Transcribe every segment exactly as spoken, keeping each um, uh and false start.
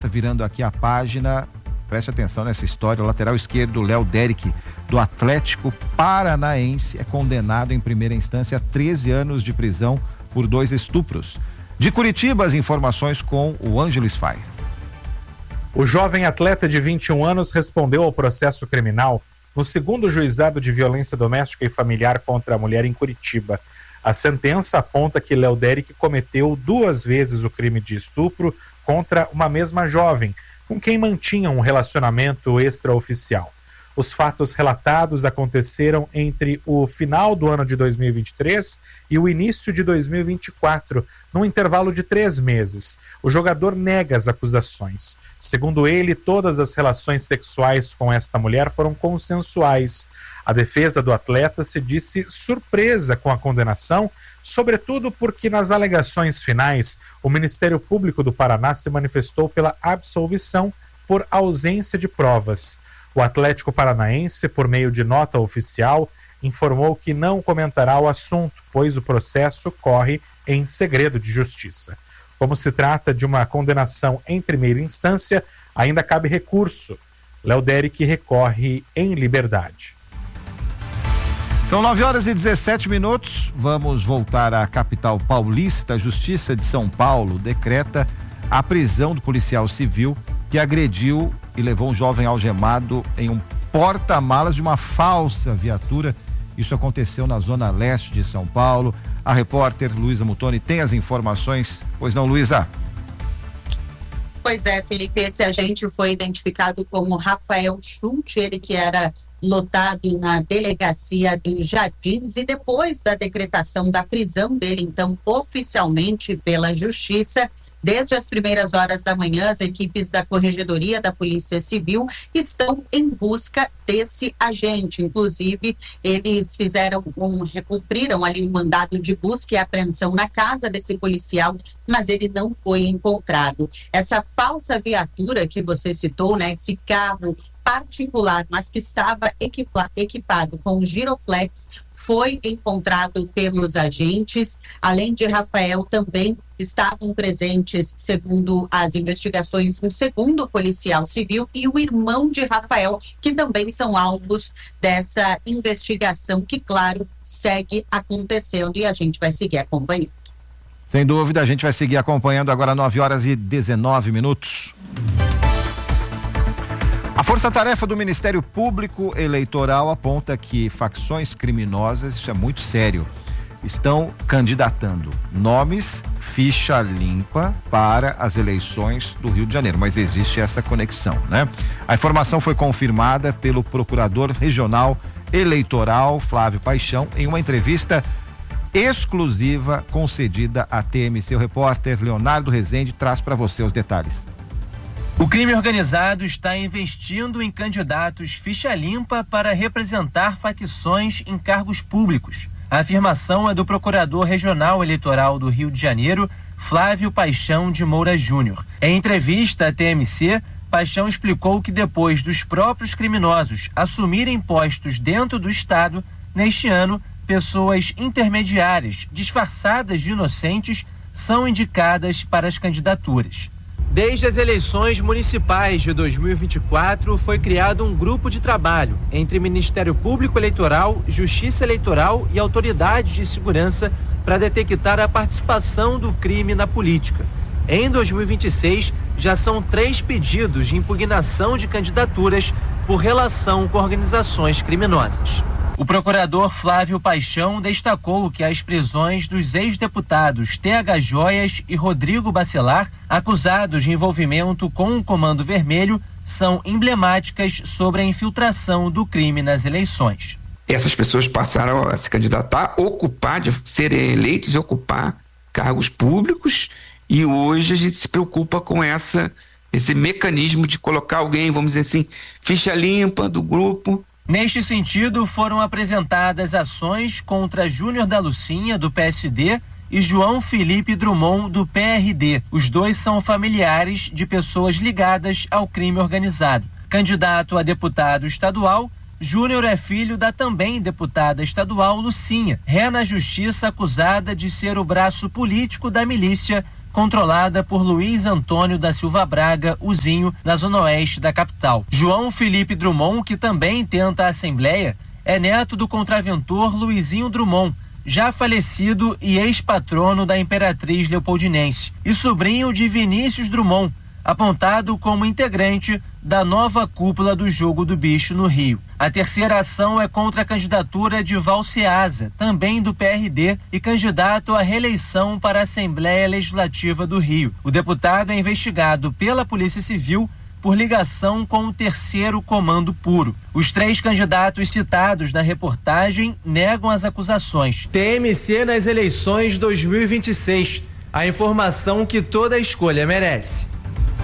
Virando aqui a página, preste atenção nessa história. O lateral esquerdo, Léo Derick, do Atlético Paranaense, é condenado em primeira instância a treze anos de prisão por dois estupros. De Curitiba, as informações com o Ângelo Sfai. O jovem atleta de vinte e um anos respondeu ao processo criminal no segundo juizado de violência doméstica e familiar contra a mulher em Curitiba. A sentença aponta que Léo Derick cometeu duas vezes o crime de estupro contra uma mesma jovem, com quem mantinha um relacionamento extraoficial. Os fatos relatados aconteceram entre o final do ano de dois mil e vinte e três e o início de dois mil e vinte e quatro, num intervalo de três meses. O jogador nega as acusações. Segundo ele, todas as relações sexuais com esta mulher foram consensuais. A defesa do atleta se disse surpresa com a condenação, sobretudo porque nas alegações finais, o Ministério Público do Paraná se manifestou pela absolvição por ausência de provas. O Atlético Paranaense, por meio de nota oficial, informou que não comentará o assunto, pois o processo corre em segredo de justiça. Como se trata de uma condenação em primeira instância, ainda cabe recurso. Léo Derick recorre em liberdade. São nove horas e dezessete minutos. Vamos voltar à capital paulista. A Justiça de São Paulo decreta a prisão do policial civil que agrediu e levou um jovem algemado em um porta-malas de uma falsa viatura. Isso aconteceu na zona leste de São Paulo. A repórter Luísa Mutoni tem as informações. Pois não, Luísa? Pois é, Felipe, esse agente foi identificado como Rafael Schulte, ele que era lotado na delegacia dos Jardins, e depois da decretação da prisão dele, então, oficialmente pela Justiça, desde as primeiras horas da manhã, as equipes da Corregedoria da Polícia Civil estão em busca desse agente. Inclusive, eles fizeram um, cumpriram ali um mandado de busca e apreensão na casa desse policial, mas ele não foi encontrado. Essa falsa viatura que você citou, né, esse carro particular, mas que estava equipa, equipado com giroflex, foi encontrado pelos agentes. Além de Rafael, também estavam presentes, segundo as investigações, um segundo policial civil e o irmão de Rafael, que também são alvos dessa investigação, que, claro, segue acontecendo, e a gente vai seguir acompanhando. Sem dúvida, a gente vai seguir acompanhando. Agora nove horas e dezenove minutos. A força-tarefa do Ministério Público Eleitoral aponta que facções criminosas, isso é muito sério, estão candidatando nomes ficha limpa para as eleições do Rio de Janeiro, mas existe essa conexão, né? A informação foi confirmada pelo procurador regional eleitoral Flávio Paixão em uma entrevista exclusiva concedida à T M C. O repórter Leonardo Rezende traz para você os detalhes. O crime organizado está investindo em candidatos ficha limpa para representar facções em cargos públicos. A afirmação é do procurador regional eleitoral do Rio de Janeiro, Flávio Paixão de Moura Júnior. Em entrevista à T M C, Paixão explicou que depois dos próprios criminosos assumirem postos dentro do Estado, neste ano, pessoas intermediárias, disfarçadas de inocentes, são indicadas para as candidaturas. Desde as eleições municipais de dois mil e vinte e quatro, foi criado um grupo de trabalho entre Ministério Público Eleitoral, Justiça Eleitoral e autoridades de segurança para detectar a participação do crime na política. Em dois mil e vinte e seis, já são três pedidos de impugnação de candidaturas por relação com organizações criminosas. O procurador Flávio Paixão destacou que as prisões dos ex-deputados T H Joias e Rodrigo Bacelar, acusados de envolvimento com o Comando Vermelho, são emblemáticas sobre a infiltração do crime nas eleições. Essas pessoas passaram a se candidatar, ocupar, de serem eleitos e ocupar cargos públicos, e hoje a gente se preocupa com essa, esse mecanismo de colocar alguém, vamos dizer assim, ficha limpa do grupo. Neste sentido, foram apresentadas ações contra Júnior da Lucinha, do P S D, e João Felipe Drummond, do P R D. Os dois são familiares de pessoas ligadas ao crime organizado. Candidato a deputado estadual, Júnior é filho da também deputada estadual Lucinha, ré na justiça acusada de ser o braço político da milícia controlada por Luiz Antônio da Silva Braga, o Zinho, na zona oeste da capital. João Felipe Drummond, que também tenta a Assembleia, é neto do contraventor Luizinho Drummond, já falecido e ex-patrono da Imperatriz Leopoldinense, e sobrinho de Vinícius Drummond, apontado como integrante da nova cúpula do Jogo do Bicho no Rio. A terceira ação é contra a candidatura de Valceasa, também do P R D e candidato à reeleição para a Assembleia Legislativa do Rio. O deputado é investigado pela Polícia Civil por ligação com o terceiro comando puro. Os três candidatos citados na reportagem negam as acusações. T M C nas eleições dois mil e vinte e seis. A informação que toda escolha merece.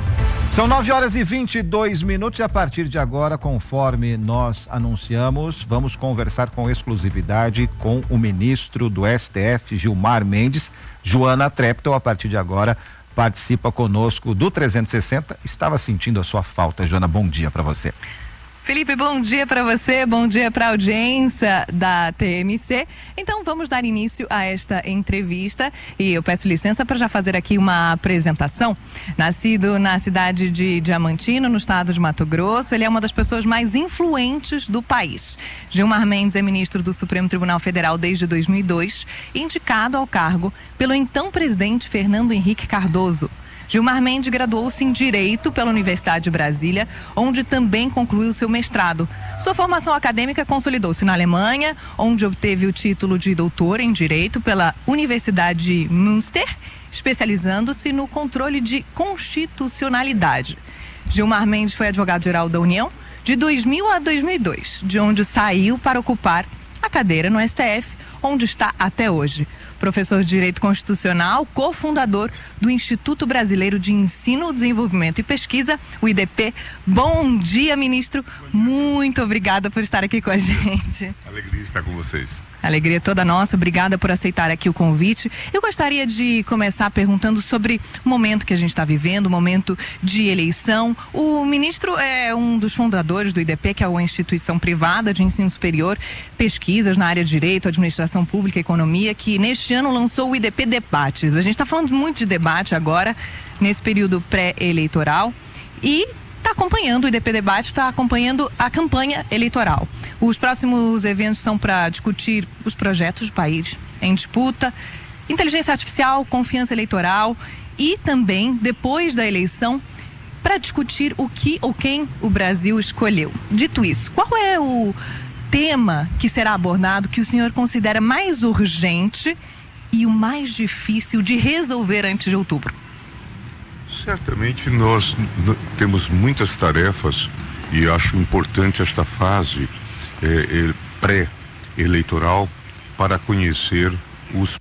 São nove horas e vinte e dois minutos e a partir de agora, conforme nós anunciamos, vamos conversar com exclusividade com o ministro do S T F, Gilmar Mendes. Joana Treptow, a partir de agora, participa conosco do trezentos e sessenta. Estava sentindo a sua falta, Joana, bom dia para você. Felipe, bom dia para você, bom dia para a audiência da T M C. Então vamos dar início a esta entrevista e eu peço licença para já fazer aqui uma apresentação. Nascido na cidade de Diamantino, no estado de Mato Grosso, ele é uma das pessoas mais influentes do país. Gilmar Mendes é ministro do Supremo Tribunal Federal desde dois mil e dois, indicado ao cargo pelo então presidente Fernando Henrique Cardoso. Gilmar Mendes graduou-se em Direito pela Universidade de Brasília, onde também concluiu seu mestrado. Sua formação acadêmica consolidou-se na Alemanha, onde obteve o título de doutor em Direito pela Universidade de Münster, especializando-se no controle de constitucionalidade. Gilmar Mendes foi advogado-geral da União de dois mil a dois mil e dois, de onde saiu para ocupar a cadeira no S T F, onde está até hoje. Professor de Direito Constitucional, cofundador do Instituto Brasileiro de Ensino, Desenvolvimento e Pesquisa, o I D P. Bom dia, ministro. Muito obrigada por estar aqui com a gente. Alegria estar com vocês. Alegria toda nossa, obrigada por aceitar aqui o convite. Eu gostaria de começar perguntando sobre o momento que a gente está vivendo, o momento de eleição. O ministro é um dos fundadores do I D P, que é uma instituição privada de ensino superior, pesquisas na área de Direito, Administração Pública e Economia, que neste ano lançou o I D P Debates. A gente está falando muito de debate agora, nesse período pré-eleitoral, e está acompanhando, o I D P Debate está acompanhando a campanha eleitoral. Os próximos eventos são para discutir os projetos do país em disputa, inteligência artificial, confiança eleitoral e também, depois da eleição, para discutir o que ou quem o Brasil escolheu. Dito isso, qual é o tema que será abordado que o senhor considera mais urgente e o mais difícil de resolver antes de outubro? Certamente nós temos muitas tarefas e acho importante esta fase é, é, pré-eleitoral para conhecer os,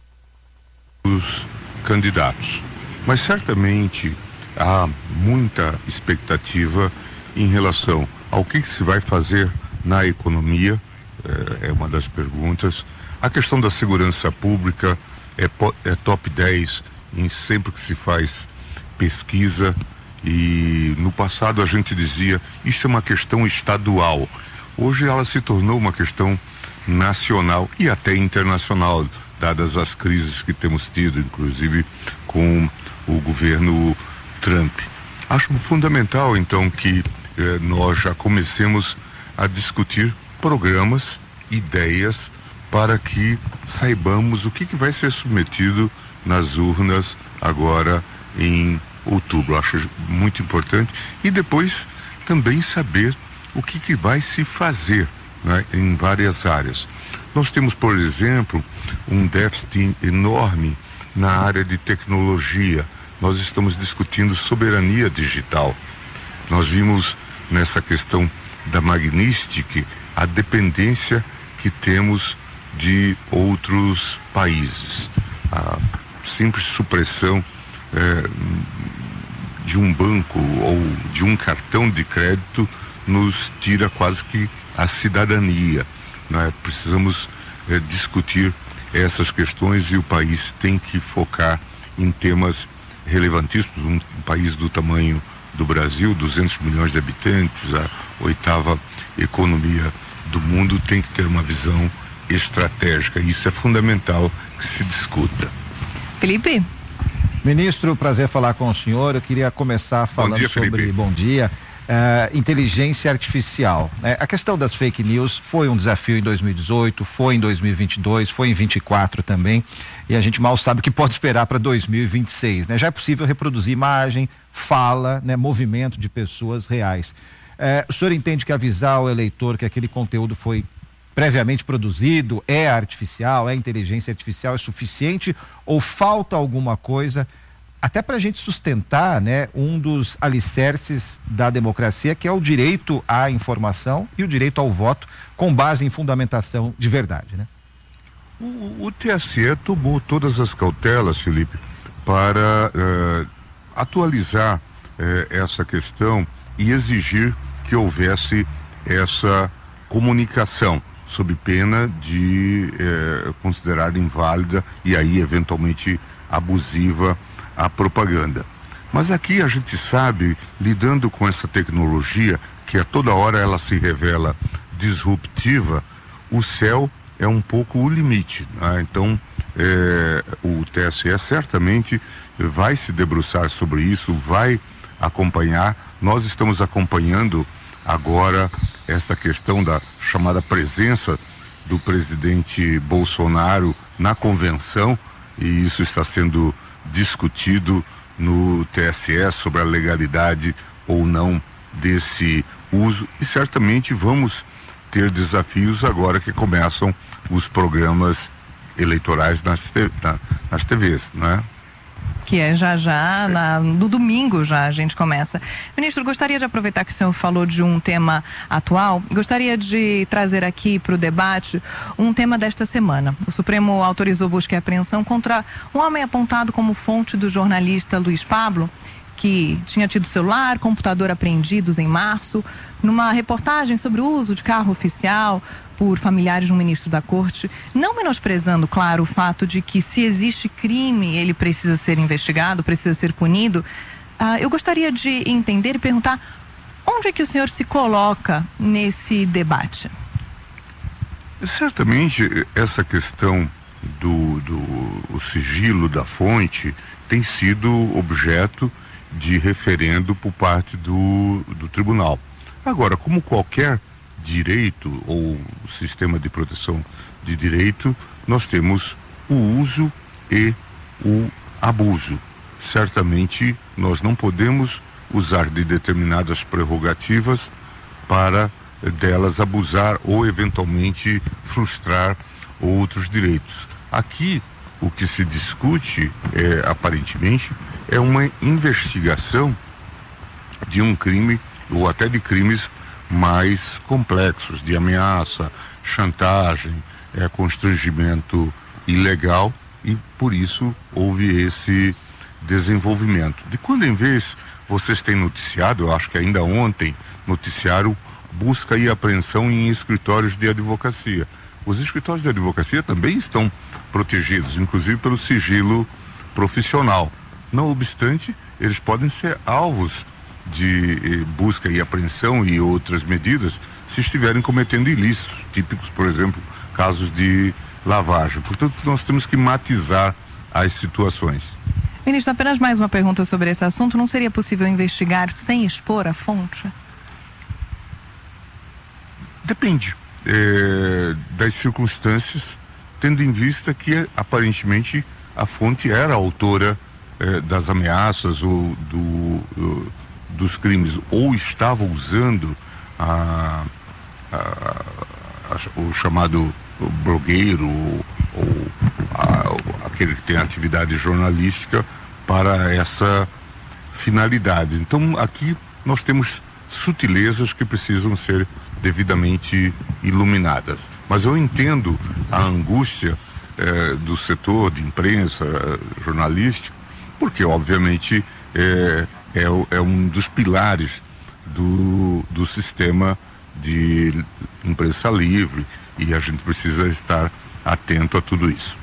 os candidatos. Mas certamente há muita expectativa em relação ao que, que se vai fazer na economia, é, é uma das perguntas. A questão da segurança pública é, é top dez em sempre que se faz pesquisa, e no passado a gente dizia isso é uma questão estadual. Hoje ela se tornou uma questão nacional e até internacional, dadas as crises que temos tido, inclusive com o governo Trump. Acho fundamental então que eh, nós já comecemos a discutir programas, ideias, para que saibamos o que, que vai ser submetido nas urnas agora em outubro. Acho muito importante. E depois também saber o que, que vai se fazer, né, em várias áreas. Nós temos, por exemplo, um déficit enorme na área de tecnologia. Nós estamos discutindo soberania digital. Nós vimos nessa questão da Magnistic a dependência que temos de outros países. A simples supressão é, de um banco ou de um cartão de crédito nos tira quase que a cidadania, né? Precisamos é, discutir essas questões e o país tem que focar em temas relevantíssimos. Um, um país do tamanho do Brasil, duzentos milhões de habitantes, a oitava economia do mundo, tem que ter uma visão estratégica. Isso é fundamental que se discuta. Felipe, Ministro, prazer falar com o senhor. Eu queria começar falando bom dia, sobre, Felipe. bom dia, uh, inteligência artificial. Né? A questão das fake news foi um desafio em dois mil e dezoito, foi em dois mil e vinte e dois, foi em vinte e quatro também, e a gente mal sabe o que pode esperar para dois mil e vinte e seis. Né? Já é possível reproduzir imagem, fala, né, movimento de pessoas reais. Uh, o senhor entende que avisar o eleitor que aquele conteúdo foi previamente produzido, é artificial, é inteligência artificial, é suficiente ou falta alguma coisa até para a gente sustentar, né, um dos alicerces da democracia, que é o direito à informação e o direito ao voto com base em fundamentação de verdade, né? O, o T S E tomou todas as cautelas, Felipe, para uh, atualizar uh, essa questão e exigir que houvesse essa comunicação, sob pena de eh, considerar inválida e aí eventualmente abusiva a propaganda. Mas aqui a gente sabe, lidando com essa tecnologia, que a toda hora ela se revela disruptiva, o céu é um pouco o limite, né? Então eh, o T S E certamente vai se debruçar sobre isso, vai acompanhar. Nós estamos acompanhando agora essa questão da chamada presença do presidente Bolsonaro na convenção, e isso está sendo discutido no T S E sobre a legalidade ou não desse uso, e certamente vamos ter desafios agora que começam os programas eleitorais nas, te, na, nas T Vs, né? Que é já já, na, no domingo já a gente começa. Ministro, gostaria de aproveitar que o senhor falou de um tema atual, gostaria de trazer aqui para o debate um tema desta semana. O Supremo autorizou busca e apreensão contra um homem apontado como fonte do jornalista Luiz Pablo, que tinha tido celular, computador apreendidos em março, numa reportagem sobre o uso de carro oficial por familiares de um ministro da corte, não menosprezando, claro, o fato de que se existe crime, ele precisa ser investigado, precisa ser punido. Ah, eu gostaria de entender e perguntar onde é que o senhor se coloca nesse debate? Certamente essa questão do, do o sigilo da fonte tem sido objeto de referendo por parte do, do tribunal. Agora, como qualquer direito ou sistema de proteção de direito, nós temos o uso e o abuso. Certamente nós não podemos usar de determinadas prerrogativas para delas abusar ou eventualmente frustrar outros direitos. Aqui o que se discute é, aparentemente é uma investigação de um crime ou até de crimes mais complexos, de ameaça, chantagem, é, constrangimento ilegal, e por isso houve esse desenvolvimento. De quando em vez vocês têm noticiado, eu acho que ainda ontem noticiaram busca e apreensão em escritórios de advocacia. Os escritórios de advocacia também estão protegidos, inclusive pelo sigilo profissional. Não obstante, eles podem ser alvos de eh, busca e apreensão e outras medidas se estiverem cometendo ilícitos, típicos, por exemplo, casos de lavagem. Portanto, nós temos que matizar as situações. Ministro, apenas mais uma pergunta sobre esse assunto. Não seria possível investigar sem expor a fonte? Depende eh, das circunstâncias, tendo em vista que aparentemente a fonte era autora eh, das ameaças ou do, uh, dos crimes, ou estava usando a, a, a, o chamado blogueiro ou, ou a, aquele que tem atividade jornalística para essa finalidade. Então aqui nós temos sutilezas que precisam ser devidamente iluminadas. Mas eu entendo a angústia eh, do setor de imprensa eh, jornalístico, porque obviamente eh, é, é um dos pilares do, do sistema de imprensa livre, e a gente precisa estar atento a tudo isso.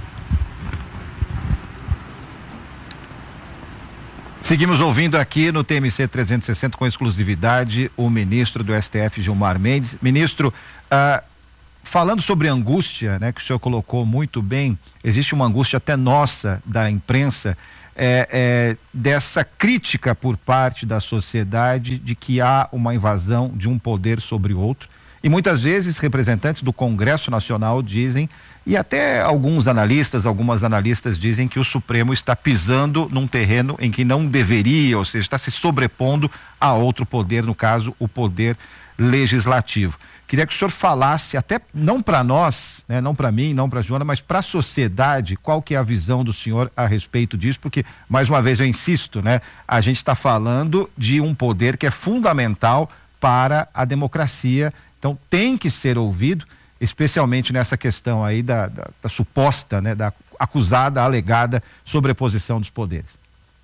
Seguimos ouvindo aqui no T M C trezentos e sessenta com exclusividade o ministro do S T F, Gilmar Mendes. Ministro, ah, falando sobre angústia, né, que o senhor colocou muito bem, existe uma angústia até nossa da imprensa é, é, dessa crítica por parte da sociedade de que há uma invasão de um poder sobre outro. E muitas vezes representantes do Congresso Nacional dizem, e até alguns analistas, algumas analistas dizem que o Supremo está pisando num terreno em que não deveria, ou seja, está se sobrepondo a outro poder, no caso, o poder legislativo. Queria que o senhor falasse, até não para nós, né, não para mim, não para a Joana, mas para a sociedade, qual que é a visão do senhor a respeito disso, porque, mais uma vez, eu insisto, né, a gente está falando de um poder que é fundamental para a democracia, então tem que ser ouvido, especialmente nessa questão aí da, da, da suposta, né, da acusada, alegada sobreposição dos poderes.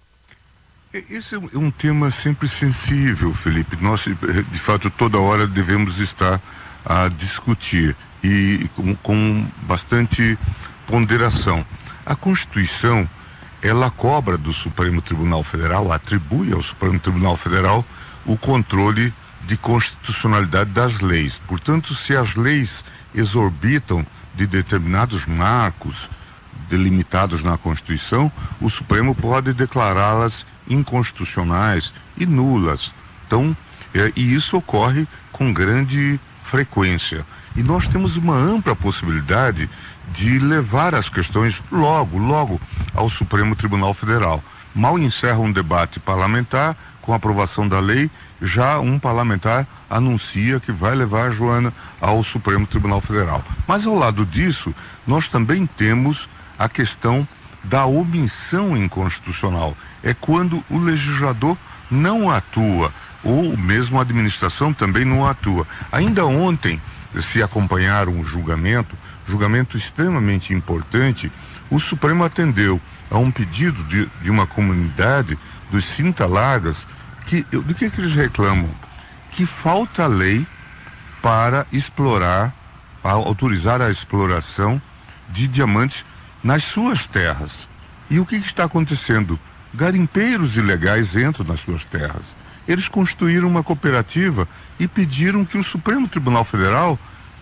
Esse é um tema sempre sensível, Felipe. Nós, de fato, toda hora devemos estar a discutir e com, com bastante ponderação. A Constituição, ela cobra do Supremo Tribunal Federal, atribui ao Supremo Tribunal Federal o controle de constitucionalidade das leis. Portanto, se as leis exorbitam de determinados marcos delimitados na Constituição, o Supremo pode declará-las inconstitucionais e nulas. Então, é, e isso ocorre com grande frequência. E nós temos uma ampla possibilidade de levar as questões logo, logo ao Supremo Tribunal Federal. Mal encerra um debate parlamentar, com a aprovação da lei, já um parlamentar anuncia que vai levar a Joana ao Supremo Tribunal Federal. Mas ao lado disso, nós também temos a questão da omissão inconstitucional. É quando o legislador não atua, ou mesmo a administração também não atua. Ainda ontem, se acompanharam um julgamento, julgamento extremamente importante, o Supremo atendeu a um pedido de, de uma comunidade dos Cinta-Largas, que, do que, que eles reclamam? Que falta lei para explorar, para autorizar a exploração de diamantes nas suas terras. E o que, que está acontecendo? Garimpeiros ilegais entram nas suas terras. Eles constituíram uma cooperativa e pediram que o Supremo Tribunal Federal,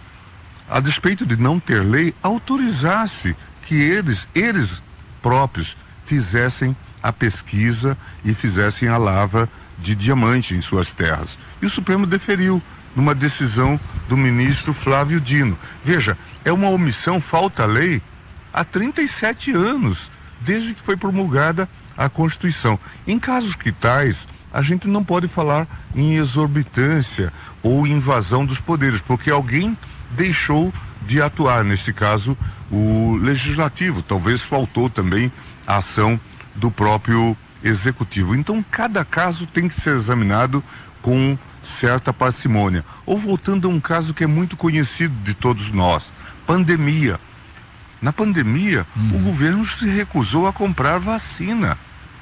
a despeito de não ter lei, autorizasse que eles, eles próprios fizessem a pesquisa e fizessem a lavra de diamante em suas terras. E o Supremo deferiu numa decisão do ministro Flávio Dino. Veja, é uma omissão, falta lei há trinta e sete anos, desde que foi promulgada a Constituição. Em casos que tais, a gente não pode falar em exorbitância ou invasão dos poderes, porque alguém deixou de atuar, nesse caso, o legislativo. Talvez faltou também a ação do próprio executivo. Então, cada caso tem que ser examinado com certa parcimônia. Ou voltando a um caso que é muito conhecido de todos nós, pandemia. Na pandemia, hum. o governo se recusou a comprar vacina,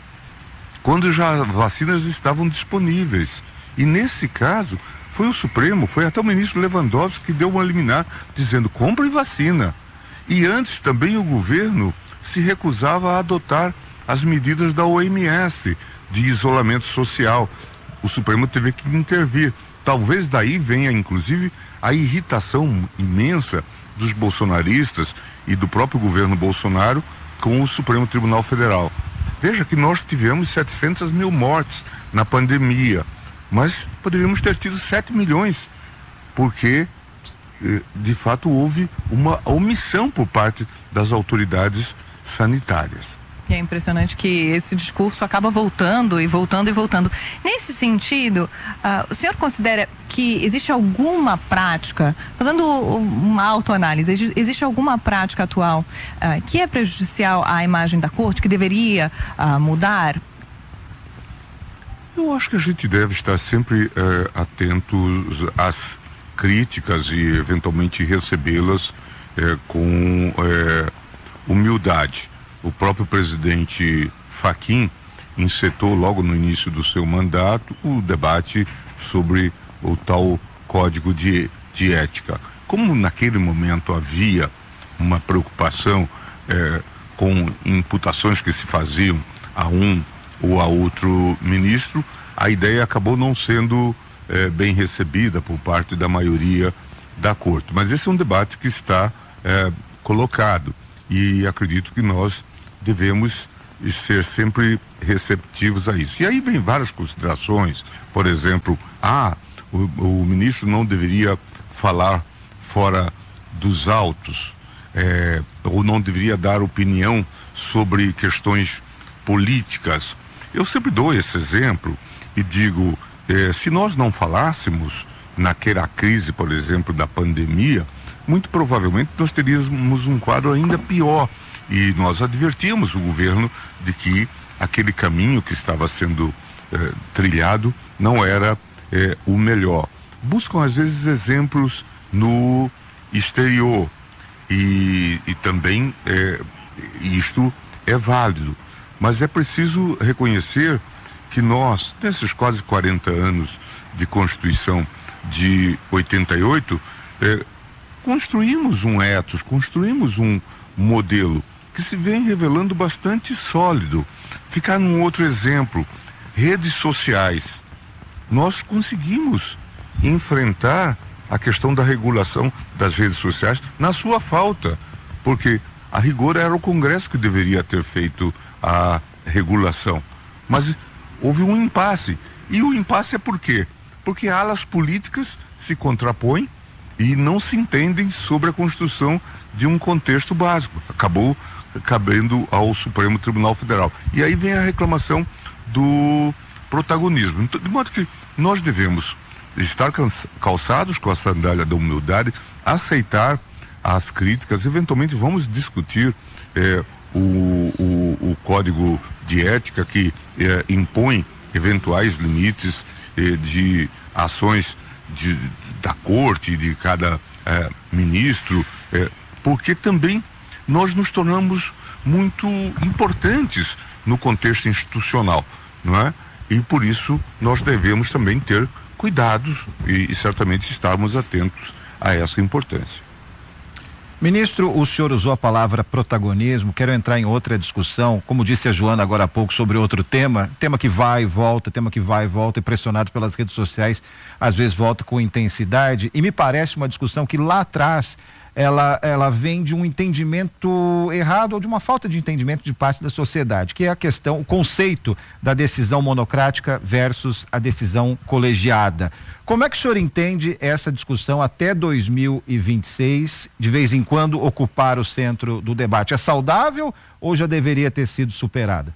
quando já as vacinas estavam disponíveis. E nesse caso, foi o Supremo, foi até o ministro Lewandowski que deu uma liminar, dizendo, compre vacina. E antes também o governo se recusava a adotar as medidas da O M S de isolamento social. O Supremo teve que intervir. Talvez daí venha, inclusive, a irritação imensa dos bolsonaristas e do próprio governo Bolsonaro com o Supremo Tribunal Federal. Veja que nós tivemos setecentas mil mortes na pandemia, mas poderíamos ter tido sete milhões, porque de fato houve uma omissão por parte das autoridades sanitárias. É impressionante que esse discurso acaba voltando e voltando e voltando. Nesse sentido, uh, o senhor considera que existe alguma prática, fazendo uma autoanálise, existe alguma prática atual uh, que é prejudicial à imagem da corte, que deveria uh, mudar? Eu acho que a gente deve estar sempre eh, atentos às críticas e eventualmente recebê-las eh, com eh, humildade. O próprio presidente Fachin encetou logo no início do seu mandato o debate sobre o tal código de, de ética. Como naquele momento havia uma preocupação eh, com imputações que se faziam a um ou a outro ministro, a ideia acabou não sendo eh, bem recebida por parte da maioria da corte. Mas esse é um debate que está eh, colocado e acredito que nós devemos ser sempre receptivos a isso. E aí vem várias considerações, por exemplo, ah, o, o ministro não deveria falar fora dos autos, é, ou não deveria dar opinião sobre questões políticas. Eu sempre dou esse exemplo e digo, eh, se nós não falássemos naquela crise, por exemplo, da pandemia, muito provavelmente nós teríamos um quadro ainda pior, e nós advertimos o governo de que aquele caminho que estava sendo eh, trilhado não era eh, o melhor. Buscam às vezes exemplos no exterior e, e também eh, isto é válido. Mas é preciso reconhecer que nós, nesses quase quarenta anos de Constituição de oitenta e oito, eh, construímos um ethos, construímos um modelo que se vem revelando bastante sólido. Ficar num outro exemplo, redes sociais. Nós conseguimos enfrentar a questão da regulação das redes sociais na sua falta, porque a rigor era o Congresso que deveria ter feito a regulação, mas houve um impasse, e o impasse é por quê? Porque alas políticas se contrapõem e não se entendem sobre a construção de um contexto básico. Acabou cabendo ao Supremo Tribunal Federal, e aí vem a reclamação do protagonismo. Então, de modo que nós devemos estar calçados com a sandália da humildade, aceitar as críticas, eventualmente vamos discutir eh, o, o, o código de ética que eh, impõe eventuais limites eh, de ações de, da corte, de cada eh, ministro, eh, porque também nós nos tornamos muito importantes no contexto institucional, não é? E por isso nós devemos também ter cuidados e, e certamente estarmos atentos a essa importância. Ministro, o senhor usou a palavra protagonismo, quero entrar em outra discussão, como disse a Joana agora há pouco sobre outro tema, tema que vai e volta, tema que vai e volta, e pressionado pelas redes sociais, às vezes volta com intensidade, e me parece uma discussão que lá atrás ela, ela vem de um entendimento errado ou de uma falta de entendimento de parte da sociedade, que é a questão, o conceito da decisão monocrática versus a decisão colegiada. Como é que o senhor entende essa discussão até dois mil e vinte e seis, de vez em quando ocupar o centro do debate? É saudável ou já deveria ter sido superada?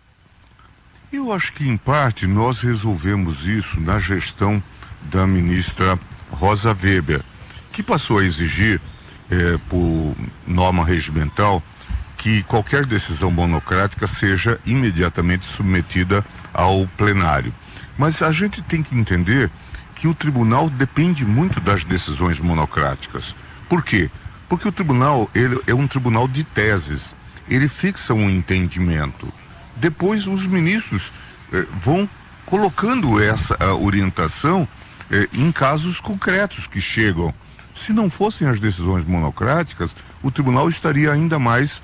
Eu acho que em parte nós resolvemos isso na gestão da ministra Rosa Weber, que passou a exigir eh, por norma regimental que qualquer decisão monocrática seja imediatamente submetida ao plenário. Mas a gente tem que entender que o tribunal depende muito das decisões monocráticas. Por quê? Porque o tribunal, ele é um tribunal de teses, ele fixa um entendimento. Depois os ministros eh, vão colocando essa orientação eh, em casos concretos que chegam. Se não fossem as decisões monocráticas, o tribunal estaria ainda mais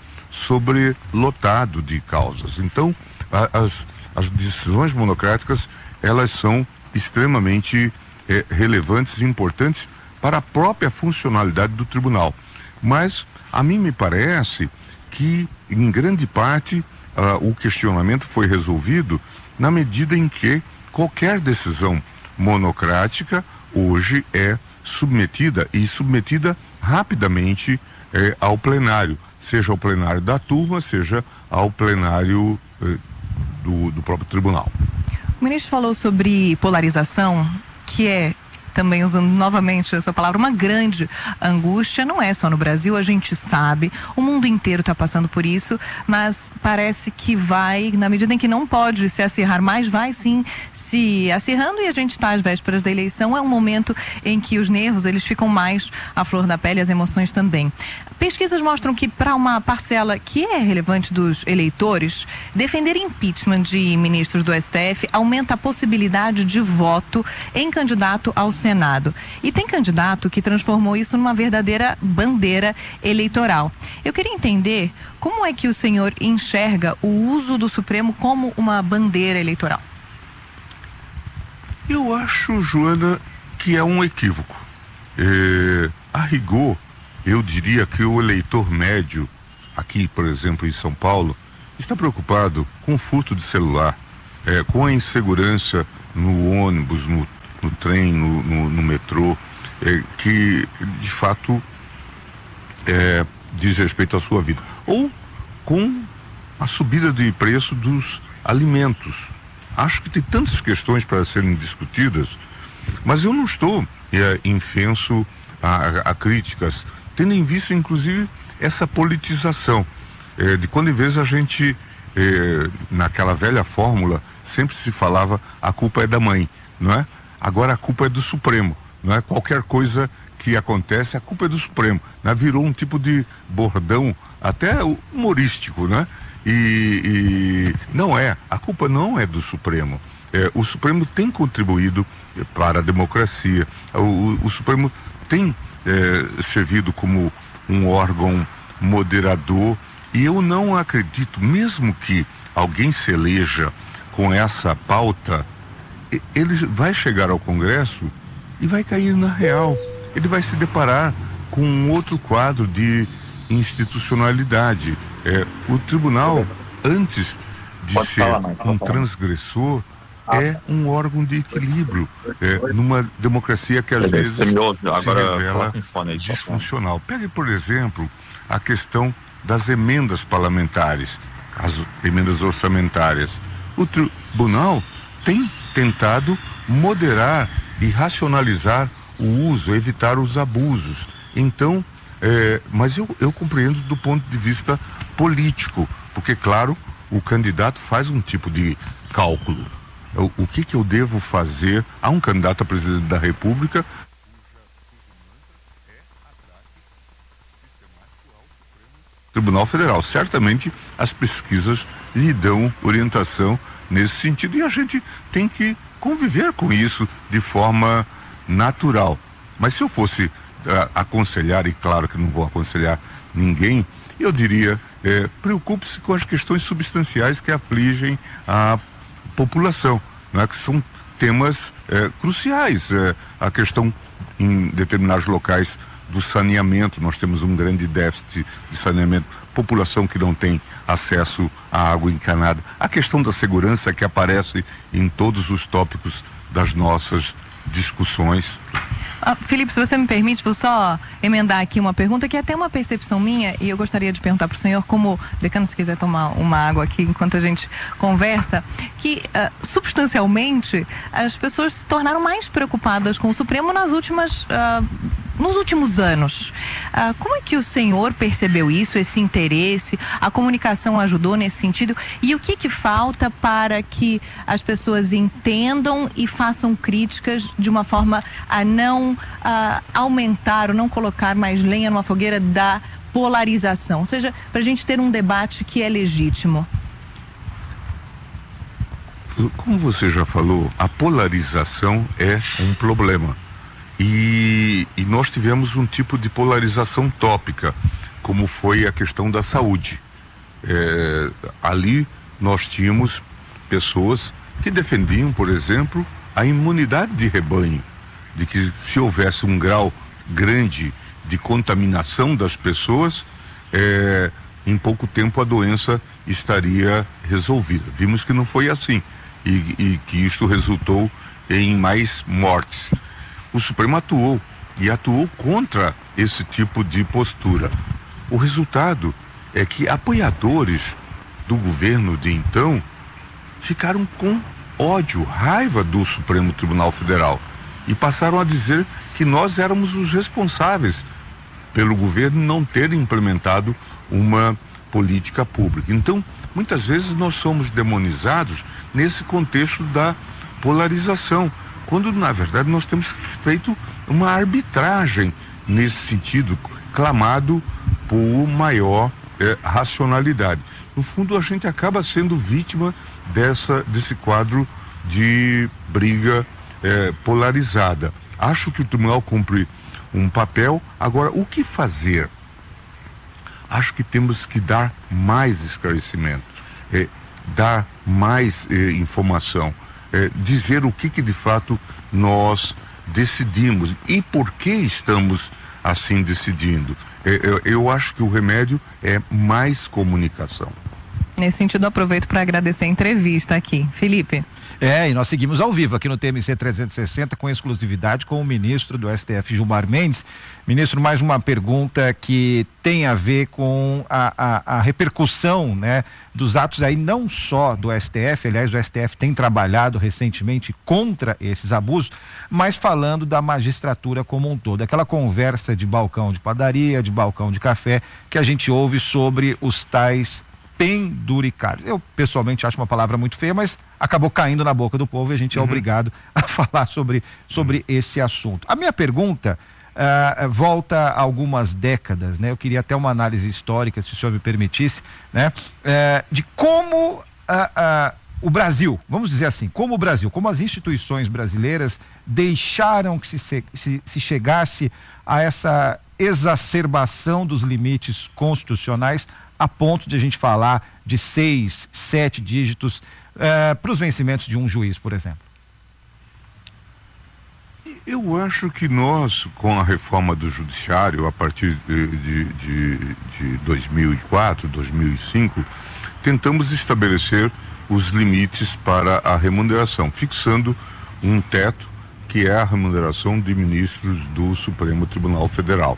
sobrelotado de causas. Então, a, as, as decisões monocráticas, elas são extremamente eh, relevantes e importantes para a própria funcionalidade do tribunal. Mas, a mim me parece que, em grande parte, ah, o questionamento foi resolvido na medida em que qualquer decisão monocrática hoje é submetida e submetida rapidamente eh, ao plenário, seja ao plenário da turma, seja ao plenário eh, do, do próprio tribunal. O ministro falou sobre polarização, que é, também usando novamente a sua palavra, uma grande angústia. Não é só no Brasil, a gente sabe, o mundo inteiro está passando por isso, mas parece que vai, na medida em que não pode se acirrar mais, vai sim se acirrando, e a gente está às vésperas da eleição, é um momento em que os nervos, eles ficam mais à flor da pele, as emoções também. Pesquisas mostram que para uma parcela que é relevante dos eleitores, defender impeachment de ministros do S T F aumenta a possibilidade de voto em candidato ao Senado. E tem candidato que transformou isso numa verdadeira bandeira eleitoral. Eu queria entender como é que o senhor enxerga o uso do Supremo como uma bandeira eleitoral. Eu acho, Joana, que é um equívoco. É, a rigor, eu diria que o eleitor médio, aqui, por exemplo, em São Paulo, está preocupado com o furto de celular, é, com a insegurança no ônibus, no, no trem, no, no, no metrô, é, que de fato é, diz respeito à sua vida, ou com a subida de preço dos alimentos. Acho que tem tantas questões para serem discutidas, mas eu não estou é, infenso a, a críticas, tendo em vista inclusive essa politização, é, de quando em vez a gente, é, naquela velha fórmula, sempre se falava a culpa é da mãe, não é? Agora a culpa é do Supremo, não é? Qualquer coisa que acontece, a culpa é do Supremo, né? Virou um tipo de bordão até humorístico, né? E, e não é, a culpa não é do Supremo. É, o Supremo tem contribuído para a democracia, o, o, o Supremo tem é, servido como um órgão moderador, e eu não acredito, mesmo que alguém se eleja com essa pauta, ele vai chegar ao Congresso e vai cair na real, ele vai se deparar com um outro quadro de institucionalidade. É, o tribunal, antes de Pode ser mais, um transgressor, é um órgão de equilíbrio, é, numa democracia que às vezes se revela disfuncional. Pegue, por exemplo, a questão das emendas parlamentares, as emendas orçamentárias. O tribunal tem tentado moderar e racionalizar o uso, evitar os abusos. Então, é, mas eu, eu compreendo do ponto de vista político, porque, claro, o candidato faz um tipo de cálculo. O, o que que eu devo fazer a um candidato a presidente da República? Tribunal Federal. Certamente as pesquisas lhe dão orientação nesse sentido e a gente tem que conviver com isso de forma natural. Mas se eu fosse uh, aconselhar, e claro que não vou aconselhar ninguém, eu diria, eh, preocupe-se com as questões substanciais que afligem a população, né? Que são temas eh, cruciais. Eh, a questão em determinados locais do saneamento, nós temos um grande déficit de saneamento, população que não tem acesso à água encanada, a questão da segurança que aparece em todos os tópicos das nossas discussões. Ah, Felipe, se você me permite, vou só emendar aqui uma pergunta que é até uma percepção minha, e eu gostaria de perguntar para o senhor, como, decano, se quiser tomar uma água aqui enquanto a gente conversa, que uh, substancialmente as pessoas se tornaram mais preocupadas com o Supremo nas últimas, uh, nos últimos anos. Uh, como é que o senhor percebeu isso, esse interesse? A comunicação ajudou nesse sentido? E o que que falta para que as pessoas entendam e façam críticas de uma forma a não Uh, aumentar ou não colocar mais lenha numa fogueira da polarização, ou seja, para a gente ter um debate que é legítimo? Como você já falou, a polarização é um problema e, e nós tivemos um tipo de polarização tópica, como foi a questão da saúde. É, ali nós tínhamos pessoas que defendiam, por exemplo, a imunidade de rebanho, de que se houvesse um grau grande de contaminação das pessoas, é, em pouco tempo a doença estaria resolvida. Vimos que não foi assim e, e que isto resultou em mais mortes. O Supremo atuou e atuou contra esse tipo de postura. O resultado é que apoiadores do governo de então ficaram com ódio, raiva do Supremo Tribunal Federal. E passaram a dizer que nós éramos os responsáveis pelo governo não ter implementado uma política pública. Então, muitas vezes nós somos demonizados nesse contexto da polarização, quando na verdade nós temos feito uma arbitragem nesse sentido, clamado por maior eh, racionalidade. No fundo, a gente acaba sendo vítima dessa, desse quadro de briga É, polarizada. Acho que o tribunal cumpre um papel. Agora, o que fazer? Acho que temos que dar mais esclarecimento, é, dar mais é, informação, é, dizer o que que de fato nós decidimos e por que estamos assim decidindo. É, eu, eu acho que o remédio é mais comunicação. Nesse sentido, aproveito para agradecer a entrevista aqui. Felipe. É, e nós seguimos ao vivo aqui no T M C trezentos e sessenta com exclusividade com o ministro do S T F, Gilmar Mendes. Ministro, mais uma pergunta que tem a ver com a, a, a repercussão, né, dos atos aí, não só do S T F, aliás, o S T F tem trabalhado recentemente contra esses abusos, mas falando da magistratura como um todo. Aquela conversa de balcão de padaria, de balcão de café, que a gente ouve sobre os tais penduricários. Eu pessoalmente acho uma palavra muito feia, mas acabou caindo na boca do povo e a gente é uhum. obrigado a falar sobre, sobre uhum. esse assunto. A minha pergunta uh, volta a algumas décadas, né? Eu queria até uma análise histórica, se o senhor me permitisse, né? Uh, de como uh, uh, o Brasil, vamos dizer assim, como o Brasil, como as instituições brasileiras deixaram que se, se, se chegasse a essa exacerbação dos limites constitucionais a ponto de a gente falar de seis, sete dígitos uh, para os vencimentos de um juiz, por exemplo. Eu acho que nós, com a reforma do judiciário, a partir de, de, de, de dois mil e quatro, dois mil e cinco, tentamos estabelecer os limites para a remuneração, fixando um teto que é a remuneração de ministros do Supremo Tribunal Federal.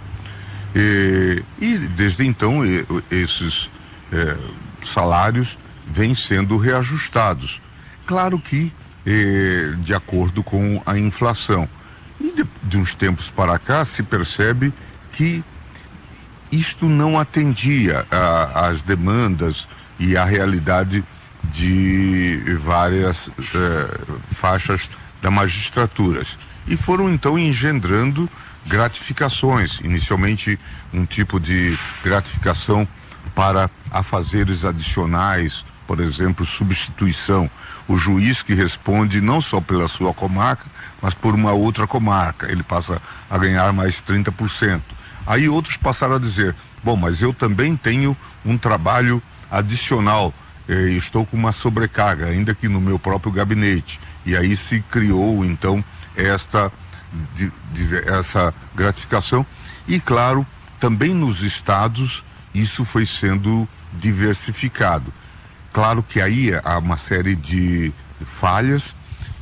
E, e desde então e, esses é, salários vêm sendo reajustados, claro que é, de acordo com a inflação, e de, de uns tempos para cá se percebe que isto não atendia às demandas e à realidade de várias é, faixas da magistratura, e foram então engendrando gratificações, inicialmente um tipo de gratificação para afazeres adicionais, por exemplo, substituição, o juiz que responde não só pela sua comarca, mas por uma outra comarca, ele passa a ganhar mais trinta por cento. Aí outros passaram a dizer, bom, mas eu também tenho um trabalho adicional, eh, estou com uma sobrecarga, ainda que no meu próprio gabinete, e aí se criou então esta De, de, essa gratificação, e claro, também nos estados isso foi sendo diversificado. Claro que aí há uma série de falhas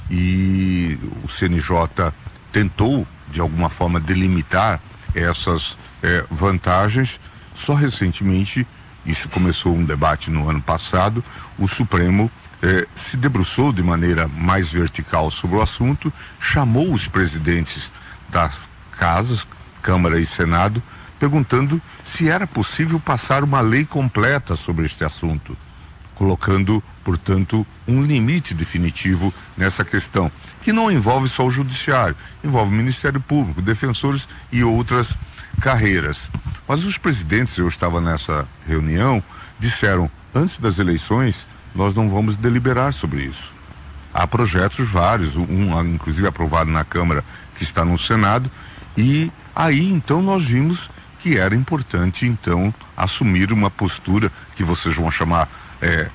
e o C N J tentou de alguma forma delimitar essas eh, vantagens. Só recentemente, isso começou um debate no ano passado, o Supremo Eh, se debruçou de maneira mais vertical sobre o assunto, chamou os presidentes das casas, Câmara e Senado, perguntando se era possível passar uma lei completa sobre este assunto, colocando, portanto, um limite definitivo nessa questão, que não envolve só o judiciário, envolve o Ministério Público, defensores e outras carreiras. Mas os presidentes, eu estava nessa reunião, disseram, antes das eleições, nós não vamos deliberar sobre isso. Há projetos vários, um inclusive aprovado na Câmara, que está no Senado, e aí então nós vimos que era importante então assumir uma postura que vocês vão chamar é,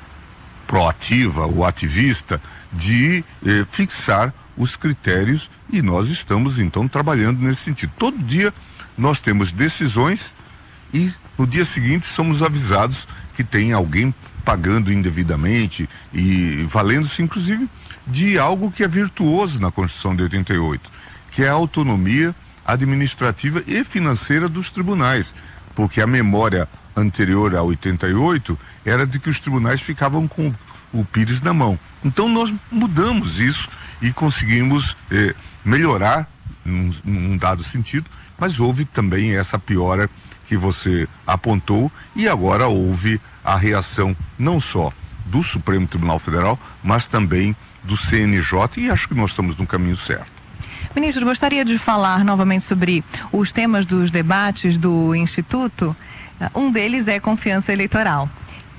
proativa ou ativista, de é, fixar os critérios, e nós estamos então trabalhando nesse sentido. Todo dia nós temos decisões e no dia seguinte somos avisados que tem alguém pagando indevidamente e valendo-se inclusive de algo que é virtuoso na Constituição de oitenta e oito, que é a autonomia administrativa e financeira dos tribunais, porque a memória anterior a oitenta e oito era de que os tribunais ficavam com o pires na mão. Então nós mudamos isso e conseguimos eh, melhorar num, num dado sentido, mas houve também essa piora que você apontou, e agora houve a reação não só do Supremo Tribunal Federal, mas também do C N J, e acho que nós estamos no caminho certo. Ministro, gostaria de falar novamente sobre os temas dos debates do Instituto. Um deles é confiança eleitoral.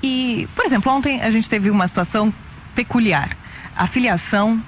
E, por exemplo, ontem a gente teve uma situação peculiar. A filiação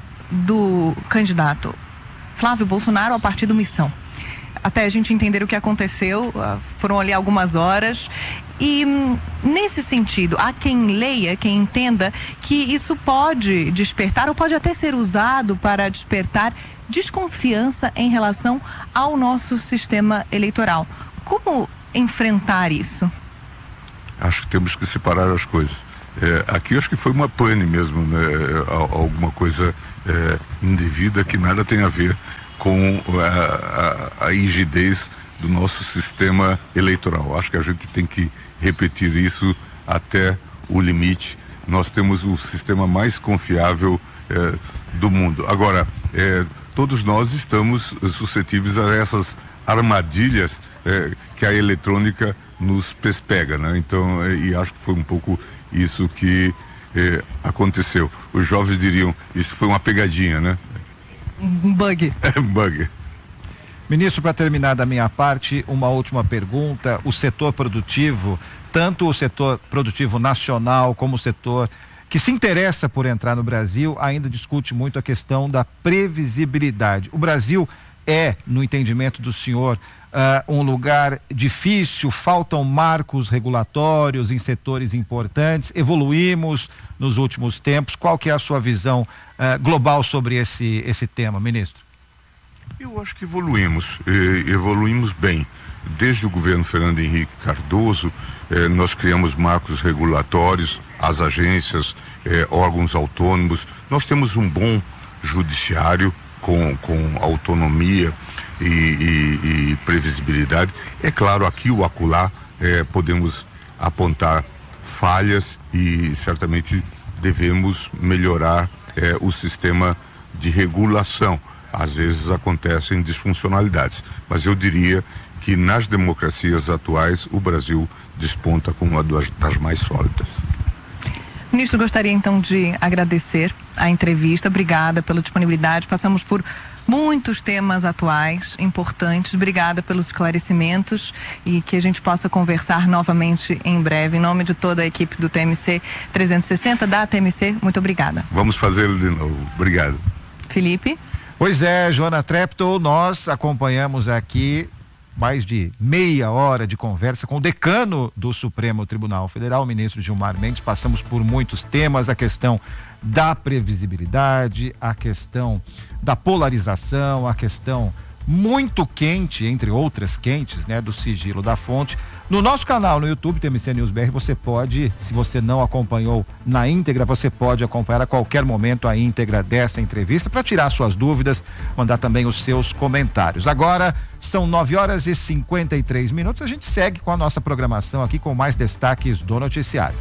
do candidato Flávio Bolsonaro ao partido Missão. Até a gente entender o que aconteceu, foram ali algumas horas. E nesse sentido, há quem leia, quem entenda que isso pode despertar, ou pode até ser usado para despertar desconfiança em relação ao nosso sistema eleitoral. Como enfrentar isso? Acho que temos que separar as coisas. É, aqui eu acho que foi uma pane mesmo, né? Alguma coisa é, indevida que nada tem a ver com a, a, a rigidez do nosso sistema eleitoral. Acho que a gente tem que repetir isso até o limite. Nós temos o sistema mais confiável é, do mundo. Agora, é, todos nós estamos suscetíveis a essas armadilhas é, que a eletrônica nos pespega, né? Então, é, e acho que foi um pouco isso que é, aconteceu. Os jovens diriam, isso foi uma pegadinha, né? Um bug. É um bug. Ministro, para terminar da minha parte, uma última pergunta. O setor produtivo, tanto o setor produtivo nacional como o setor que se interessa por entrar no Brasil, ainda discute muito a questão da previsibilidade. O Brasil é, no entendimento do senhor, uh, um lugar difícil, faltam marcos regulatórios em setores importantes, evoluímos nos últimos tempos. Qual que é a sua visão uh, global sobre esse, esse tema, ministro? Eu acho que evoluímos, eh, evoluímos bem. Desde o governo Fernando Henrique Cardoso, eh, nós criamos marcos regulatórios, as agências, eh, órgãos autônomos. Nós temos um bom judiciário com, com autonomia e, e, e previsibilidade. É claro, aqui ou acolá eh, podemos apontar falhas e certamente devemos melhorar eh, o sistema de regulação. Às vezes acontecem disfuncionalidades, mas eu diria que nas democracias atuais o Brasil desponta como uma das mais sólidas. Ministro, gostaria então de agradecer a entrevista. Obrigada pela disponibilidade. Passamos por muitos temas atuais, importantes. Obrigada pelos esclarecimentos e que a gente possa conversar novamente em breve. Em nome de toda a equipe do T M C trezentos e sessenta, da T M C, muito obrigada. Vamos fazê-lo de novo. Obrigado. Felipe? Pois é, Joana Treptow, nós acompanhamos aqui mais de meia hora de conversa com o decano do Supremo Tribunal Federal, o ministro Gilmar Mendes. Passamos por muitos temas, a questão da previsibilidade, a questão da polarização, a questão muito quente, entre outras quentes, né, do sigilo da fonte. No nosso canal no YouTube, T M C News B R, você pode, se você não acompanhou na íntegra, você pode acompanhar a qualquer momento a íntegra dessa entrevista para tirar suas dúvidas, mandar também os seus comentários. Agora são nove horas e cinquenta e três minutos, a gente segue com a nossa programação aqui com mais destaques do noticiário.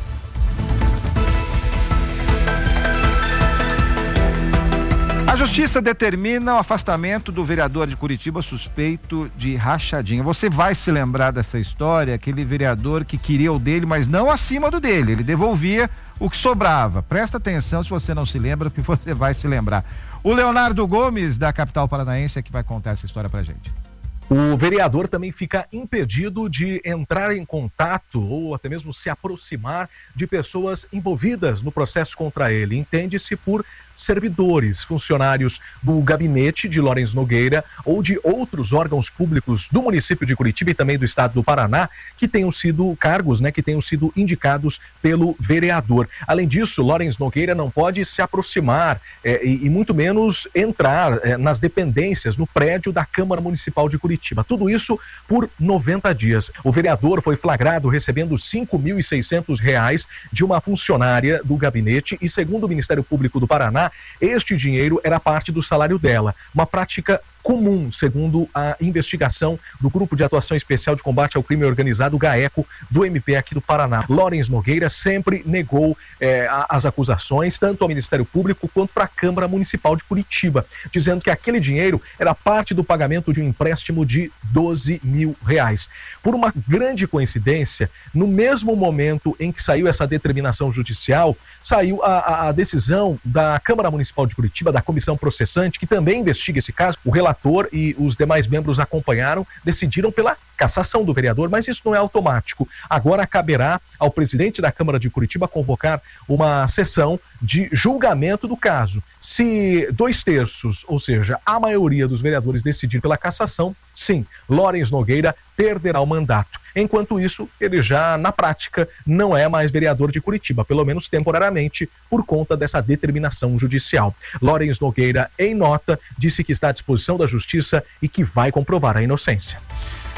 A Justiça determina o afastamento do vereador de Curitiba suspeito de rachadinha. Você vai se lembrar dessa história, aquele vereador que queria o dele, mas não acima do dele. Ele devolvia o que sobrava. Presta atenção se você não se lembra, porque você vai se lembrar. O Leonardo Gomes, da capital paranaense, é que vai contar essa história pra gente. O vereador também fica impedido de entrar em contato ou até mesmo se aproximar de pessoas envolvidas no processo contra ele. Entende-se por servidores, funcionários do gabinete de Lawrence Nogueira ou de outros órgãos públicos do município de Curitiba e também do estado do Paraná, que tenham sido cargos, né, que tenham sido indicados pelo vereador. Além disso, Lawrence Nogueira não pode se aproximar é, e, e muito menos entrar é, nas dependências, no prédio da Câmara Municipal de Curitiba. Tudo isso por noventa dias. O vereador foi flagrado recebendo cinco mil e seiscentos reais de uma funcionária do gabinete e, segundo o Ministério Público do Paraná, este dinheiro era parte do salário dela. Uma prática comum, segundo a investigação do Grupo de Atuação Especial de Combate ao Crime Organizado, GAECO, do M P aqui do Paraná. Lawrence Nogueira sempre negou eh, as acusações, tanto ao Ministério Público quanto para a Câmara Municipal de Curitiba, dizendo que aquele dinheiro era parte do pagamento de um empréstimo de doze mil reais. Por uma grande coincidência, no mesmo momento em que saiu essa determinação judicial, saiu a, a, a decisão da Câmara Municipal de Curitiba, da comissão processante, que também investiga esse caso. O relator e os demais membros acompanharam, decidiram pela cassação do vereador, mas isso não é automático. Agora caberá ao presidente da Câmara de Curitiba convocar uma sessão de julgamento do caso. Se dois terços, ou seja, a maioria dos vereadores decidir pela cassação, sim, Lawrence Nogueira perderá o mandato. Enquanto isso, ele já, na prática, não é mais vereador de Curitiba, pelo menos temporariamente, por conta dessa determinação judicial. Lawrence Nogueira, em nota, disse que está à disposição da Justiça e que vai comprovar a inocência.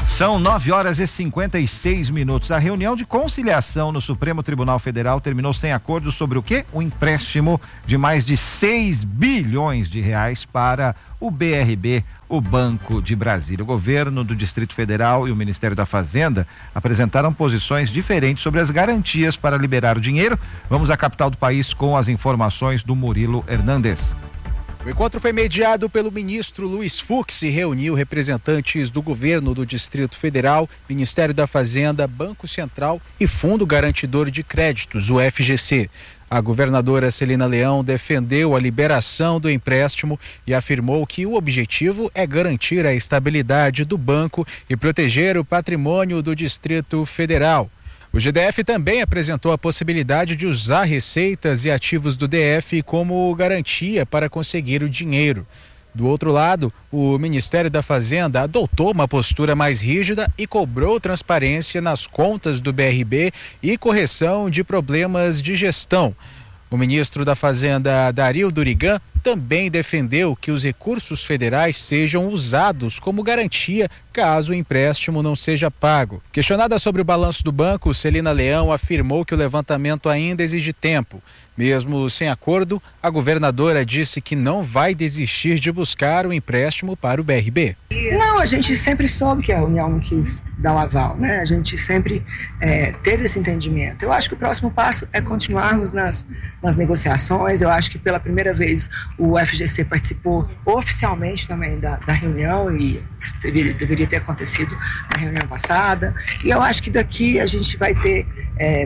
São nove horas e cinquenta e seis minutos. A reunião de conciliação no Supremo Tribunal Federal terminou sem acordo sobre o quê? Um empréstimo de mais de seis bilhões de reais para o B R B, o Banco de Brasília. O governo do Distrito Federal e o Ministério da Fazenda apresentaram posições diferentes sobre as garantias para liberar o dinheiro. Vamos à capital do país com as informações do Murilo Hernandes. O encontro foi mediado pelo ministro Luiz Fux e reuniu representantes do governo do Distrito Federal, Ministério da Fazenda, Banco Central e Fundo Garantidor de Créditos, o F G C. A governadora Celina Leão defendeu a liberação do empréstimo e afirmou que o objetivo é garantir a estabilidade do banco e proteger o patrimônio do Distrito Federal. O G D F também apresentou a possibilidade de usar receitas e ativos do D F como garantia para conseguir o dinheiro. Do outro lado, o Ministério da Fazenda adotou uma postura mais rígida e cobrou transparência nas contas do B R B e correção de problemas de gestão. O ministro da Fazenda, Dario Durigan, também defendeu que os recursos federais sejam usados como garantia caso o empréstimo não seja pago. Questionada sobre o balanço do banco, Celina Leão afirmou que o levantamento ainda exige tempo. Mesmo sem acordo, a governadora disse que não vai desistir de buscar o empréstimo para o B R B. Não, a gente sempre soube que a União não quis dar o aval, né? A gente sempre é, teve esse entendimento. Eu acho que o próximo passo é continuarmos nas, nas negociações. Eu acho que pela primeira vez o F G C participou oficialmente também da, da reunião e isso deveria, deveria ter acontecido na reunião passada. E eu acho que daqui a gente vai ter é,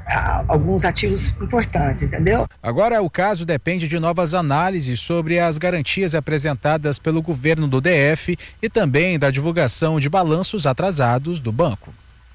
alguns ativos importantes, entendeu? Agora o caso depende de novas análises sobre as garantias apresentadas pelo governo do D F e também da divulgação de balanços atrasados do banco.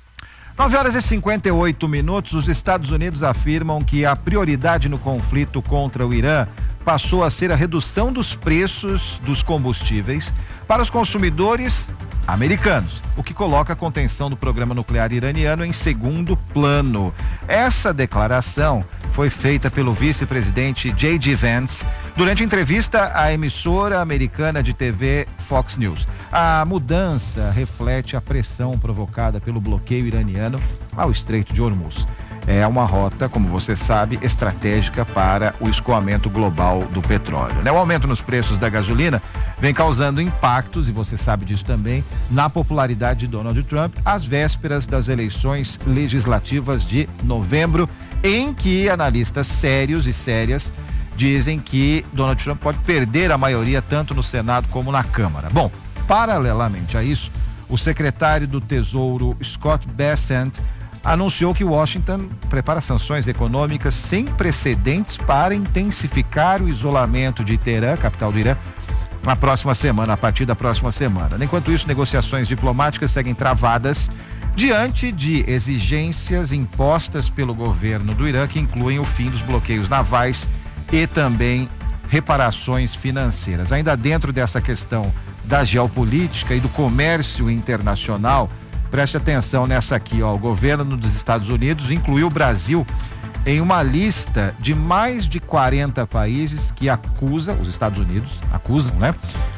nove horas e cinquenta e oito minutos, os Estados Unidos afirmam que a prioridade no conflito contra o Irã passou a ser a redução dos preços dos combustíveis para os consumidores americanos, o que coloca a contenção do programa nuclear iraniano em segundo plano. Essa declaração foi feita pelo vice-presidente J D Vance durante entrevista à emissora americana de T V Fox News. A mudança reflete a pressão provocada pelo bloqueio iraniano ao Estreito de Hormuz. É uma rota, como você sabe, estratégica para o escoamento global do petróleo, né? O aumento nos preços da gasolina vem causando impactos, e você sabe disso também, na popularidade de Donald Trump às vésperas das eleições legislativas de novembro, em que analistas sérios e sérias dizem que Donald Trump pode perder a maioria tanto no Senado como na Câmara. Bom, paralelamente a isso, o secretário do Tesouro Scott Bessent anunciou que Washington prepara sanções econômicas sem precedentes para intensificar o isolamento de Teherã, capital do Irã, na próxima semana, a partir da próxima semana. Enquanto isso, negociações diplomáticas seguem travadas diante de exigências impostas pelo governo do Irã, que incluem o fim dos bloqueios navais e também reparações financeiras. Ainda dentro dessa questão da geopolítica e do comércio internacional, preste atenção nessa aqui, ó. O governo dos Estados Unidos incluiu o Brasil em uma lista de mais de quarenta países que acusa, os Estados Unidos acusam, né?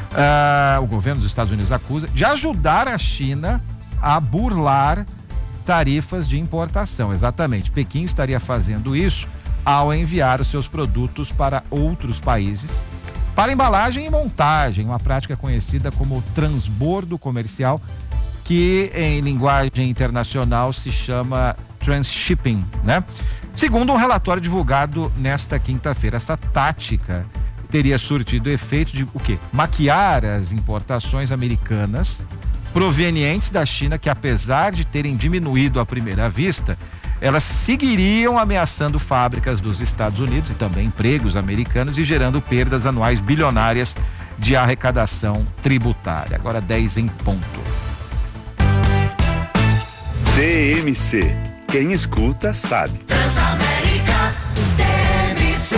Ah, o governo dos Estados Unidos acusa de ajudar a China a burlar tarifas de importação. Exatamente, Pequim estaria fazendo isso ao enviar os seus produtos para outros países para embalagem e montagem, uma prática conhecida como transbordo comercial, que em linguagem internacional se chama transshipping, né? Segundo um relatório divulgado nesta quinta-feira, essa tática teria surtido o efeito de o quê? Maquiar as importações americanas provenientes da China, que apesar de terem diminuído à primeira vista, elas seguiriam ameaçando fábricas dos Estados Unidos e também empregos americanos e gerando perdas anuais bilionárias de arrecadação tributária. Agora dez em ponto. T M C. Quem escuta sabe. Transamérica, T M C.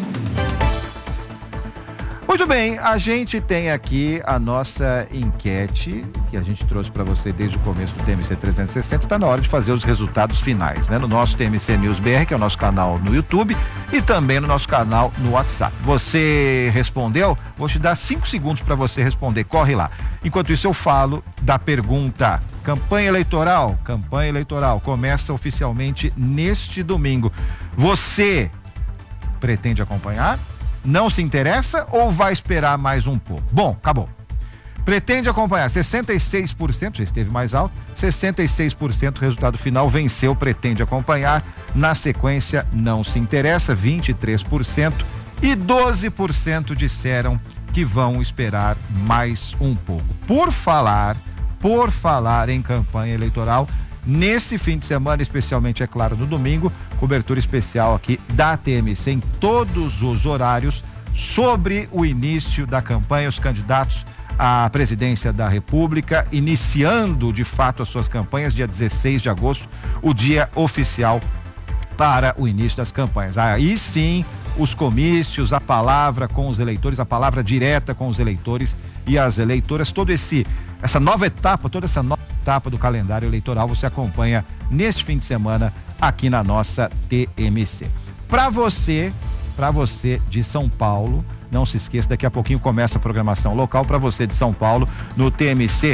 Muito bem, a gente tem aqui a nossa enquete que a gente trouxe para você desde o começo do T M C trezentos e sessenta. Está na hora de fazer os resultados finais, né? No nosso T M C News B R, que é o nosso canal no YouTube, e também no nosso canal no WhatsApp. Você respondeu? Vou te dar cinco segundos para você responder. Corre lá. Enquanto isso, eu falo da pergunta: Campanha eleitoral, campanha eleitoral começa oficialmente neste domingo. Você pretende acompanhar? Não se interessa ou vai esperar mais um pouco? Bom, acabou. Pretende acompanhar, sessenta e seis por cento, já esteve mais alto, sessenta e seis por cento resultado final, venceu, pretende acompanhar. Na sequência, não se interessa, vinte e três por cento, e doze por cento disseram que vão esperar mais um pouco. Por falar, por falar em campanha eleitoral, nesse fim de semana, especialmente, é claro, no domingo, cobertura especial aqui da T M C em todos os horários sobre o início da campanha, os candidatos à presidência da República, iniciando de fato as suas campanhas, dia dezesseis de agosto, o dia oficial para o início das campanhas. Aí sim, os comícios, a palavra com os eleitores, a palavra direta com os eleitores e as eleitoras, todo esse, essa nova etapa, toda essa nova etapa do calendário eleitoral você acompanha neste fim de semana aqui na nossa T M C. Para você, para você de São Paulo, não se esqueça, daqui a pouquinho começa a programação local para você de São Paulo no T M C,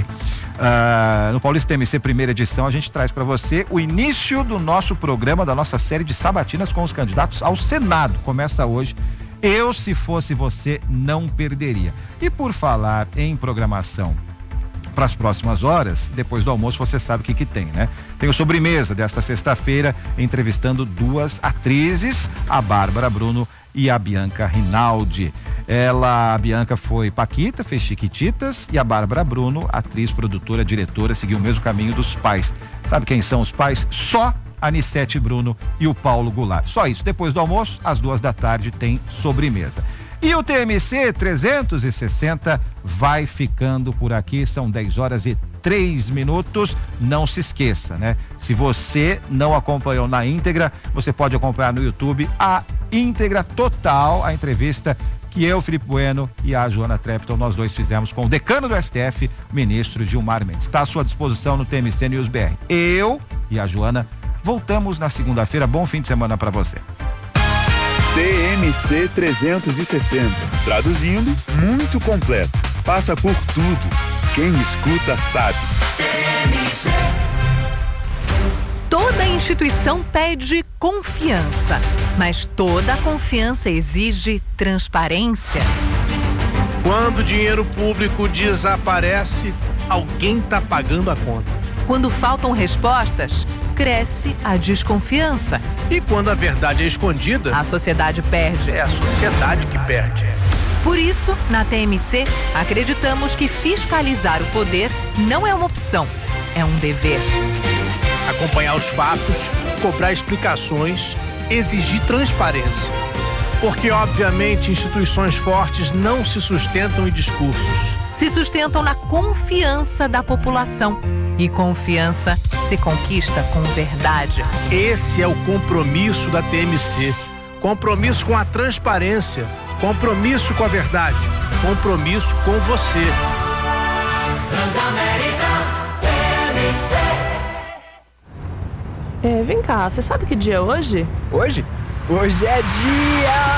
uh, no Paulista T M C primeira edição. A gente traz para você o início do nosso programa, da nossa série de sabatinas com os candidatos ao Senado. Começa hoje. Eu, se fosse você, não perderia. E por falar em programação para as próximas horas, depois do almoço você sabe o que que tem, né? Tem o Sobremesa desta sexta-feira, entrevistando duas atrizes, a Bárbara Bruno e a Bianca Rinaldi. Ela, a Bianca foi Paquita, fez Chiquititas, e a Bárbara Bruno, atriz, produtora, diretora, seguiu o mesmo caminho dos pais. Sabe quem são os pais? Só a Anissete Bruno e o Paulo Goulart. Só isso. Depois do almoço, às duas da tarde, tem Sobremesa. E o T M C trezentos e sessenta vai ficando por aqui, são dez horas e três minutos. Não se esqueça, né? Se você não acompanhou na íntegra, você pode acompanhar no YouTube a íntegra total, a entrevista que eu, Felipe Bueno, e a Joana Trepton, nós dois fizemos com o decano do S T F, ministro Gilmar Mendes. Está à sua disposição no T M C News B R. Eu e a Joana voltamos na segunda-feira. Bom fim de semana para você. T M C trezentos e sessenta. Traduzindo, muito completo. Passa por tudo. Quem escuta sabe. Toda instituição pede confiança, mas toda confiança exige transparência. Quando o dinheiro público desaparece, alguém está pagando a conta. Quando faltam respostas, cresce a desconfiança. E quando a verdade é escondida, a sociedade perde. É a sociedade que perde. Por isso, na T M C, acreditamos que fiscalizar o poder não é uma opção, é um dever. Acompanhar os fatos, cobrar explicações, exigir transparência. Porque, obviamente, instituições fortes não se sustentam em discursos. Se sustentam na confiança da população. E confiança se conquista com verdade. Esse é o compromisso da T M C. Compromisso com a transparência. Compromisso com a verdade. Compromisso com você. Transamérica T M C. É, vem cá, você sabe que dia é hoje? Hoje? Hoje é dia...